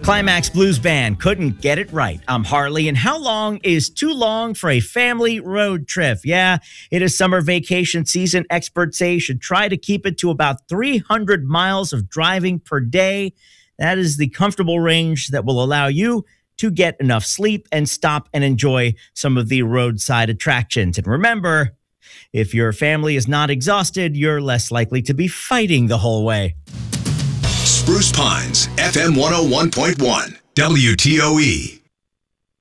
Climax Blues Band couldn't get it right. I'm Harley, and how long is too long for a family road trip? Yeah, it is summer vacation season. Experts say you should try to keep it to about 300 miles of driving per day. That is the comfortable range that will allow you to get enough sleep and stop and enjoy some of the roadside attractions. And remember, if your family is not exhausted, you're less likely to be fighting the whole way. Spruce Pines, FM 101.1, WTOE.